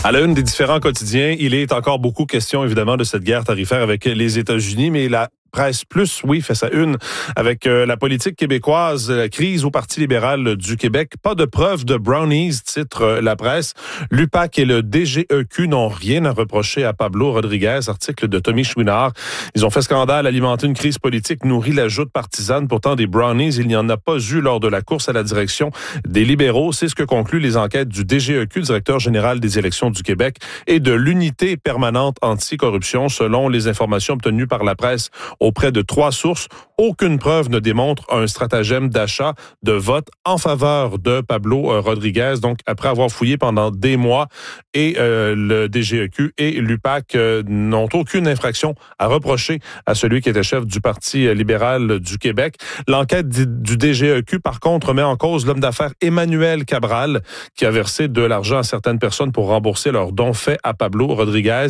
À la une des différents quotidiens, il est encore beaucoup question, évidemment, de cette guerre tarifaire avec les États-Unis, mais la Presse Plus, oui, fait sa une avec la politique québécoise, la crise au Parti libéral du Québec. Pas de preuve de brownies, titre la presse. L'UPAC et le DGEQ n'ont rien à reprocher à Pablo Rodriguez, article de Tommy Chouinard. Ils ont fait scandale, alimenté une crise politique, nourri la joute partisane. Pourtant, des brownies, il n'y en a pas eu lors de la course à la direction des libéraux. C'est ce que concluent les enquêtes du DGEQ, directeur général des élections du Québec, et de l'unité permanente anticorruption, selon les informations obtenues par la presse auprès de 3 sources. Aucune preuve ne démontre un stratagème d'achat de vote en faveur de Pablo Rodriguez. Donc, après avoir fouillé pendant des mois, et le DGEQ et l'UPAC n'ont aucune infraction à reprocher à celui qui était chef du Parti libéral du Québec. L'enquête du DGEQ, par contre, met en cause l'homme d'affaires Emmanuel Cabral, qui a versé de l'argent à certaines personnes pour rembourser leurs dons faits à Pablo Rodriguez.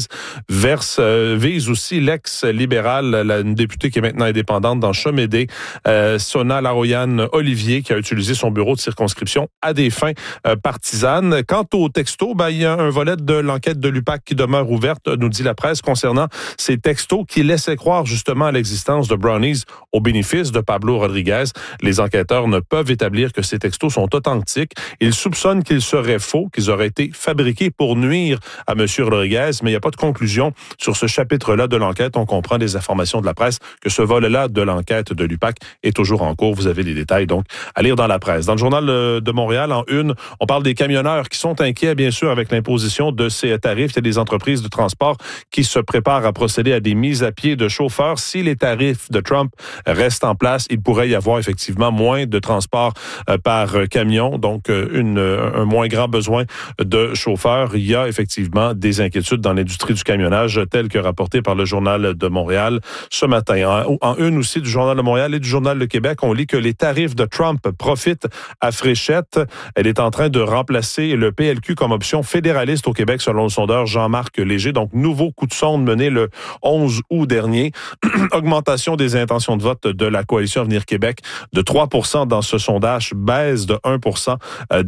Vise aussi l'ex-libéral, une députée qui est maintenant indépendante dans Chemédé, Sona Laroyan-Olivier, qui a utilisé son bureau de circonscription à des fins partisanes. Quant au texto, il y a un volet de l'enquête de l'UPAC qui demeure ouverte, nous dit la presse, concernant ces textos qui laissaient croire justement à l'existence de brownies au bénéfice de Pablo Rodriguez. Les enquêteurs ne peuvent établir que ces textos sont authentiques. Ils soupçonnent qu'ils seraient faux, qu'ils auraient été fabriqués pour nuire à M. Rodriguez, mais il n'y a pas de conclusion sur ce chapitre-là de l'enquête. On comprend des informations de la presse que ce volet-là de l'enquête de l'UPAC est toujours en cours. Vous avez les détails, donc, à lire dans la presse. Dans le Journal de Montréal, en une, on parle des camionneurs qui sont inquiets, bien sûr, avec l'imposition de ces tarifs. Il y a des entreprises de transport qui se préparent à procéder à des mises à pied de chauffeurs. Si les tarifs de Trump restent en place, il pourrait y avoir effectivement moins de transport par camion, donc un moins grand besoin de chauffeurs. Il y a effectivement des inquiétudes dans l'industrie du camionnage, telles que rapportées par le Journal de Montréal ce matin. En une aussi du Journal de Montréal et du Journal de Québec, on lit que les tarifs de Trump profitent à Fréchette. Elle est en train de remplacer le PLQ comme option fédéraliste au Québec, selon le sondeur Jean-Marc Léger. Donc, nouveau coup de sonde mené le 11 août dernier. Augmentation des intentions de vote de la Coalition Avenir Québec de 3% dans ce sondage, baisse de 1%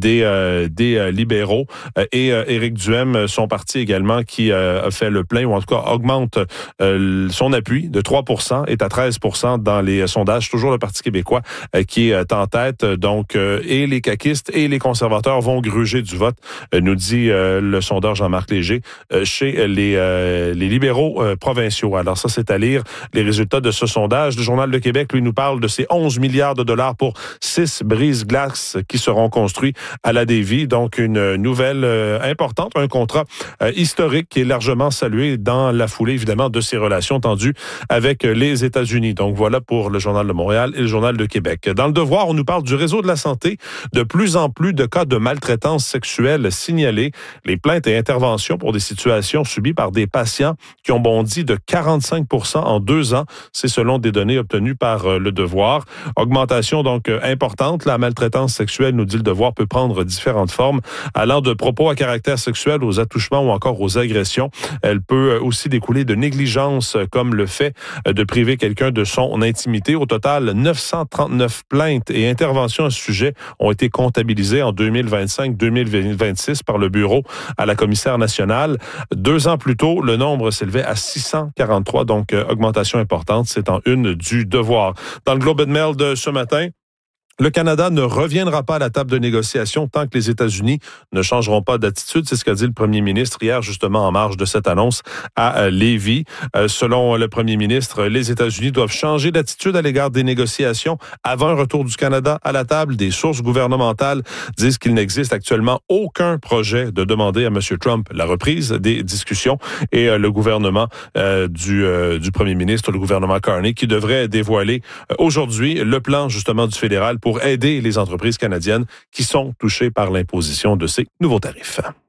des libéraux. Et Éric Duhem, son parti également, qui a fait le plein, ou en tout cas augmente son appui de 3%, est à 13% dans les sondages. Toujours le Parti québécois qui est en tête. Donc, et les caquistes et les conservateurs vont gruger du vote, nous dit le sondeur Jean-Marc Léger, chez les libéraux provinciaux. Alors ça, c'est à lire les résultats de ce sondage. Le Journal de Québec, lui, nous parle de ces 11 milliards de dollars pour 6 brise-glaces qui seront construits à la Davie. Donc, une nouvelle importante, un contrat historique qui est largement salué dans la foulée, évidemment, de ces relations tendues avec les États-Unis. Donc, voilà pour le Journal de Montréal et le Journal de Québec. Dans le Devoir, on nous parle du réseau de la santé. De plus en plus de cas de maltraitance sexuelle signalés. Les plaintes et interventions pour des situations subies par des patients qui ont bondi de 45% en 2 ans. C'est selon des données obtenues par le Devoir. Augmentation donc importante. La maltraitance sexuelle, nous dit le Devoir, peut prendre différentes formes, allant de propos à caractère sexuel aux attouchements ou encore aux agressions. Elle peut aussi découler de négligence, comme le fait de priver quelqu'un de son intimité. Au total, 939 plaintes et interventions à ce sujet ont été comptabilisées en 2025-2026 par le Bureau à la commissaire nationale. 2 ans plus tôt, le nombre s'élevait à 643, donc augmentation importante. C'est en une du Devoir. Dans le Globe and Mail de ce matin, le Canada ne reviendra pas à la table de négociation tant que les États-Unis ne changeront pas d'attitude. C'est ce qu'a dit le premier ministre hier, justement, en marge de cette annonce à Lévis. Selon le premier ministre, les États-Unis doivent changer d'attitude à l'égard des négociations avant un retour du Canada à la table. Des sources gouvernementales disent qu'il n'existe actuellement aucun projet de demander à M. Trump la reprise des discussions. Et le gouvernement du premier ministre, le gouvernement Carney, qui devrait dévoiler aujourd'hui le plan, justement, du fédéral pour aider les entreprises canadiennes qui sont touchées par l'imposition de ces nouveaux tarifs.